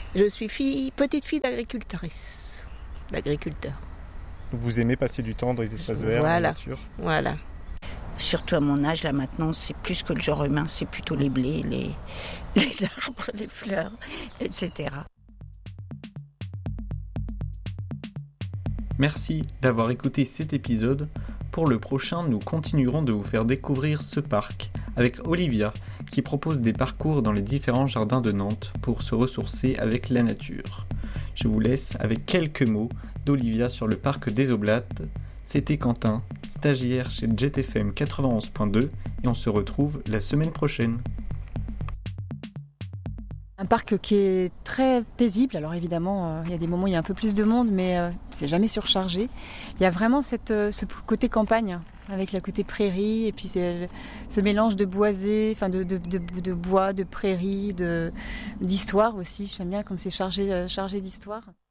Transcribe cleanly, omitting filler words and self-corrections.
Je suis petite fille d'agriculteur. Vous aimez passer du temps dans les espaces verts, dans la nature ? Voilà. Surtout à mon âge, là maintenant, c'est plus que le genre humain, c'est plutôt les blés, les arbres, les fleurs, etc. Merci d'avoir écouté cet épisode. Pour le prochain, nous continuerons de vous faire découvrir ce parc avec Olivia, qui propose des parcours dans les différents jardins de Nantes pour se ressourcer avec la nature. Je vous laisse avec quelques mots d'Olivia sur le parc des Oblates. C'était Quentin, stagiaire chez JetFM 91.2 et on se retrouve la semaine prochaine. Un parc qui est très paisible. Alors évidemment, il y a des moments où il y a un peu plus de monde, mais c'est jamais surchargé. Il y a vraiment ce côté campagne, avec le côté prairie, et puis c'est ce mélange de boisés, enfin de bois, de prairie, d'histoire aussi. J'aime bien comme c'est chargé d'histoire.